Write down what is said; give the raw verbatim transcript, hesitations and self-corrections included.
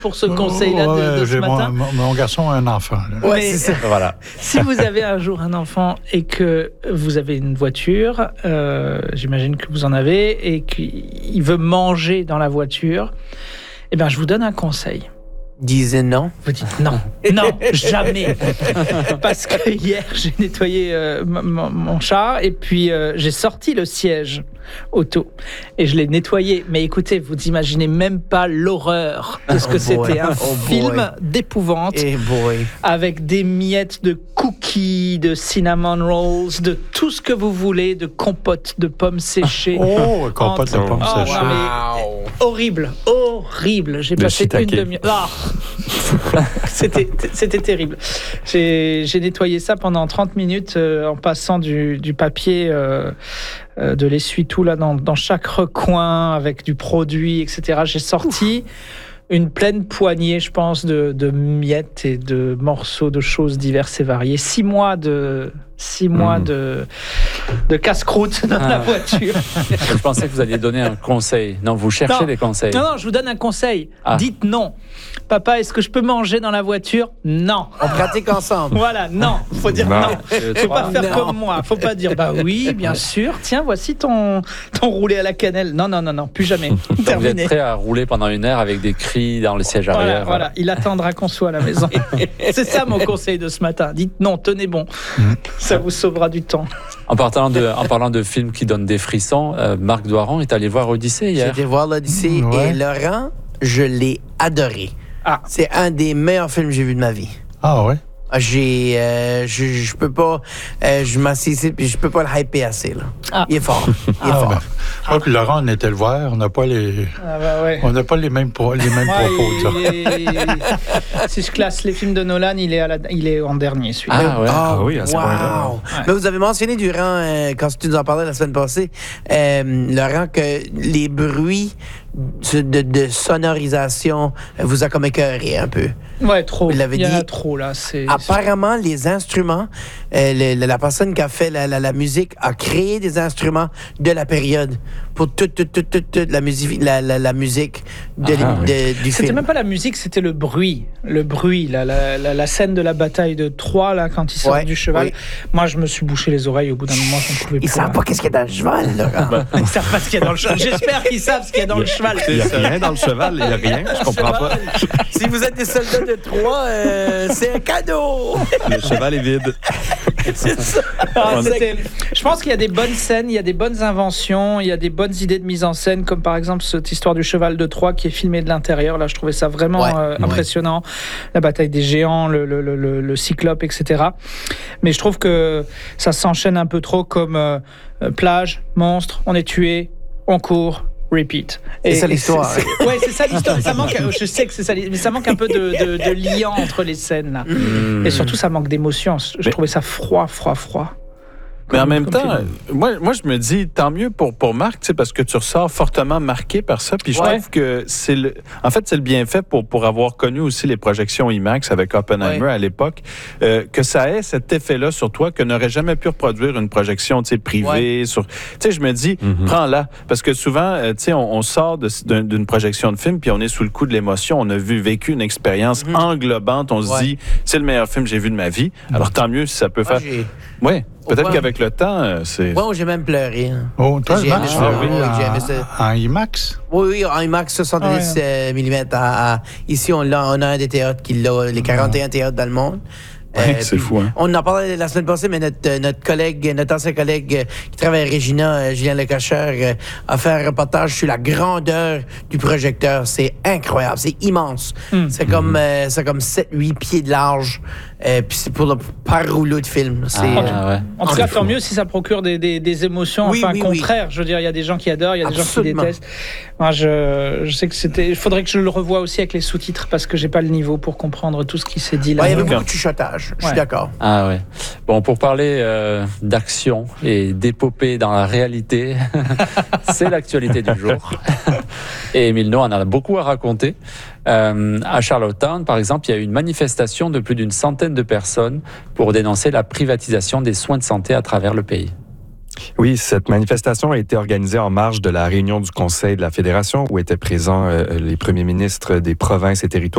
pour ce conseil-là de, ouais, de ce matin. Mon, mon garçon a un enfant. Là. Ouais, c'est ça. Voilà. Si vous avez un jour un enfant et que vous avez une voiture, euh, j'imagine que vous en avez, et qu'il veut manger dans la voiture, eh ben, je vous donne un conseil. Disait non. Vous dites non, non, jamais. Parce que hier, j'ai nettoyé euh, m- m- mon chat et puis euh, j'ai sorti le siège auto et je l'ai nettoyé. Mais écoutez, vous imaginez même pas l'horreur de ce que Oh c'était. boy. Un Oh film boy. d'épouvante Eh boy. avec des miettes de cookies, de cinnamon rolls, de tout ce que vous voulez, de compote de pommes séchées. Oh, compote de Entre- pommes Oh, séchées. ouais, mais horrible, horrible. J'ai Le passé shiitake. une demi-heure. Ah c'était, c'était terrible. J'ai, j'ai nettoyé ça pendant trente minutes euh, en passant du, du papier, euh, euh, de l'essuie-tout là, dans, dans chaque recoin avec du produit, et cetera. J'ai sorti une pleine poignée, je pense, de, de miettes et de morceaux de choses diverses et variées. Six mois de, six mois Mmh. de, de casse-croûte dans Ah. la voiture. Je pensais que vous alliez donner un conseil. Non, vous cherchez Non. des conseils. Non, non, je vous donne un conseil. Ah. Dites non. Papa, est-ce que je peux manger dans la voiture? Non. On pratique ensemble. Voilà, non. Faut dire non. Non. Faut pas faire Non. comme moi. Faut pas dire bah oui, bien sûr. Tiens, voici ton ton roulé à la cannelle. Non, non, non, non, plus jamais. Donc vous Terminé. êtes prêt à rouler pendant une heure avec des cris dans le siège Voilà, arrière. voilà, il attendra qu'on soit à la maison. C'est ça mon conseil de ce matin. Dites non, tenez bon. Ça vous sauvera du temps. En parlant de, en parlant de films qui donnent des frissons, euh, Marc Doiron est allé voir Odyssey J'ai hier. été voir l'Odyssée Ouais. et Laurent, je l'ai adoré. Ah. C'est un des meilleurs films que j'ai vu de ma vie. Ah ouais? Ah, J'ai, euh, je, je peux pas, euh, je m'assieds ici puis je peux pas le hyper assez là. Ah. Il est fort, il est Ah, fort. ben, moi puis Laurent, on était le voir. On n'a pas les, Ah bah ouais. on n'a pas les mêmes, pro- les mêmes Moi, propos. ça. il est- si je classe les films de Nolan, il est, à la... il est en dernier, celui-là. Ah ouais. Ah oui, à ce point-là. Wow. Mais vous avez mentionné durant, euh, quand tu nous en parlais la semaine passée, euh, Laurent, que les bruits de, de, de sonorisation euh, vous a comme écœuré un peu. Ouais, trop. Vous l'avez Il y en a dit. trop, là. C'est... Apparemment, les instruments, euh, le- le- la personne qui a fait la, la, la musique a créé des instruments de la période pour toute, toute, toute, toute, toute la, musique, la, la, la musique de, Ah, de- de- du C'était film. même pas la musique, c'était le bruit. Le bruit, là, la, la, la scène de la bataille de Troie, là, quand il sort Ouais, du cheval. oui. Moi, je me suis bouché les oreilles au bout d'un moment, j'en pouvais plus. Ils savent pas qu'est-ce qu'il y a dans le cheval, Laurent. Ils savent pas ce qu'il y a dans le cheval. J'espère qu'ils savent ce qu'il y a dans le cheval. Il n'y a rien dans le cheval, il n'y a rien, je comprends pas. Si vous êtes des soldats de Troie, euh, c'est un cadeau. Le cheval est vide. C'est ça. Ah, c'était- Je pense qu'il y a des bonnes scènes, il y a des bonnes inventions, il y a des bonnes idées de mise en scène, comme par exemple cette histoire du cheval de Troie qui est filmée de l'intérieur. Là, je trouvais ça vraiment Ouais, euh, ouais. impressionnant. La bataille des géants, le, le, le, le- le cyclope, et cetera. Mais je trouve que ça s'enchaîne un peu trop comme euh, euh, plage, monstre, on est tué, on court. Repeat. C'est ça l'histoire. c'est- c'est- Ouais, c'est ça l'histoire. Ça manque. Je sais que c'est ça, mais ça manque un peu de, de, de lien entre les scènes là. Mm. Et surtout, ça manque d'émotion. Je Mais- trouvais ça froid, froid, froid. Mais en Comme- même comme temps, film. moi, moi, je me dis, tant mieux pour, pour Marc, tu sais, parce que tu ressors fortement marqué par ça. Puis je Ouais. trouve que c'est le. En fait, c'est le bienfait pour, pour avoir connu aussi les projections IMAX avec Oppenheimer Ouais. à l'époque, euh, que ça ait cet effet-là sur toi que n'aurait jamais pu reproduire une projection, tu sais, privée. Sur... Tu sais, je me dis, prends-la. Parce que souvent, euh, tu sais, on, on sort de- d'un- d'une projection de film, puis on est sous le coup de l'émotion. On a vu, vécu une expérience Mhm. englobante. On se Ouais. dit, c'est le meilleur film que j'ai vu de ma vie. Alors tant mieux si ça peut Moi, faire. j'ai- Oui, peut-être point- qu'avec le temps, euh, c'est. Moi, j'ai même pleuré. hein. Oh, toi, J'ai Max, aimé tu ça, l'as vu oui, j'ai aimé ça. en, en IMAX? Oui, oui, en IMAX soixante-dix millimètres. À, à- ici, on, l'a, on a un des théâtres qui l'a, les quarante et un théâtres dans le monde. Ouais, c'est puis fou, hein. On en parlait la semaine passée, mais notre, euh, notre collègue, notre ancien collègue euh, qui travaille à Regina, euh, Julien Lecacheur, euh, a fait un reportage sur la grandeur du projecteur. C'est incroyable, c'est immense. Mm. C'est comme, euh, c'est comme sept huit pieds de large. Euh, puis c'est pour le par rouleau de film. C'est, Ah, ouais. En tout cas, tant mieux si ça procure des, des, des émotions. Oui, enfin, oui, contraire. Je veux dire, il y a des gens qui adorent, il y a des Absolument. gens qui détestent. Moi, je, je sais que c'était. Il faudrait que je le revoie aussi avec les sous-titres parce que j'ai pas le niveau pour comprendre tout ce qui s'est dit là. Ouais, il y avait D'accord. beaucoup de chuchotage. Je suis Ouais. d'accord. Ah ouais. Bon, pour parler euh, d'action et d'épopée dans la réalité, c'est l'actualité du jour. Et Émile No en a beaucoup à raconter. Euh, à Charlottetown, par exemple, il y a eu une manifestation de plus d'une centaine de personnes pour dénoncer la privatisation des soins de santé à travers le pays. Oui, cette manifestation a été organisée en marge de la réunion du Conseil de la Fédération où étaient présents euh, les premiers ministres des provinces et territoires